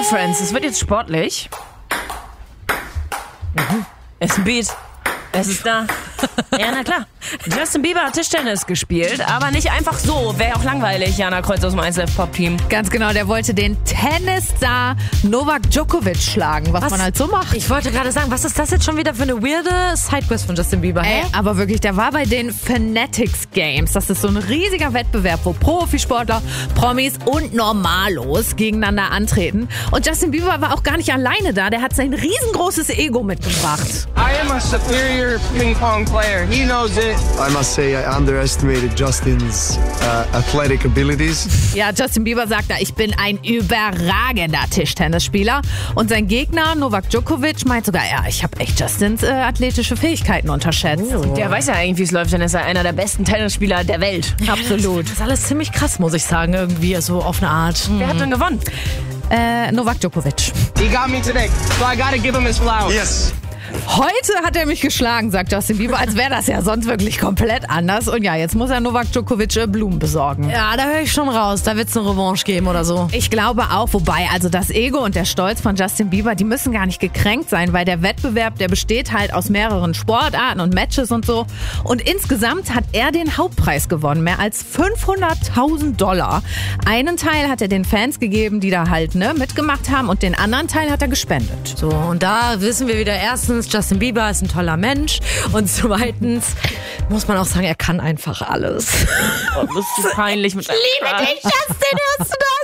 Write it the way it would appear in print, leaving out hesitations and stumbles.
Friends, es wird jetzt sportlich. Es ist ein Beat. Es ist da. Ja, na klar. Justin Bieber hat Tischtennis gespielt, aber nicht einfach so. Wäre ja auch langweilig, Jana Kreuz aus dem 1Live-Pop-Team. Ganz genau, der wollte den Tennisstar Novak Djokovic schlagen, was man halt so macht. Ich wollte gerade sagen, was ist das jetzt schon wieder für eine weirde Sidequest von Justin Bieber? Aber wirklich, der war bei den Fanatics Games. Das ist so ein riesiger Wettbewerb, wo Profisportler, Promis und Normalos gegeneinander antreten. Und Justin Bieber war auch gar nicht alleine da. Der hat sein riesengroßes Ego mitgebracht. I am a superior ping pong player. He knows it. I must say I underestimated Justin's athletic abilities. Ja, Justin Bieber sagt da, ich bin ein überragender Tischtennisspieler. Und sein Gegner, Novak Djokovic, meint sogar, ja, ich habe echt Justins athletische Fähigkeiten unterschätzt. Der weiß ja eigentlich, wie es läuft, denn er ist ja einer der besten Tennisspieler der Welt. Absolut. Das ist alles ziemlich krass, muss ich sagen, irgendwie, so auf eine Art. Wer hat denn gewonnen? Novak Djokovic. He got me today, so I gotta give him his flowers. Yes. Heute hat er mich geschlagen, sagt Justin Bieber, als wäre das ja sonst wirklich komplett anders. Und ja, jetzt muss er Novak Djokovic Blumen besorgen. Ja, da höre ich schon raus. Da wird es eine Revanche geben oder so. Ich glaube auch, wobei, also das Ego und der Stolz von Justin Bieber, die müssen gar nicht gekränkt sein, weil der Wettbewerb, der besteht halt aus mehreren Sportarten und Matches und so. Und insgesamt hat er den Hauptpreis gewonnen, mehr als $500.000. Einen Teil hat er den Fans gegeben, die da halt mitgemacht haben, und den anderen Teil hat er gespendet. So, und da wissen wir wieder, erstens, Justin Bieber ist ein toller Mensch, und zweitens muss man auch sagen, er kann einfach alles. Oh, das ist peinlich mit Liebe dich, Justin, hörst du das?